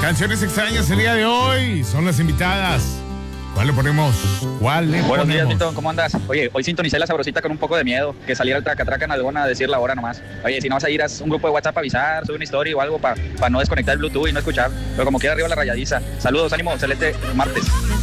Canciones extrañas el día de hoy son las invitadas. ¿Cuál le ponemos? Buenos días, Milton, ¿cómo andas? Oye, hoy sintonicé la sabrosita con un poco de miedo, que saliera el traca-traca en Algona a decir la hora nomás. Oye, si no vas a ir a un grupo de WhatsApp a avisar, sube una historia o algo para no desconectar el Bluetooth y no escuchar. Pero como queda arriba la rayadiza. Saludos, ánimo, excelente martes.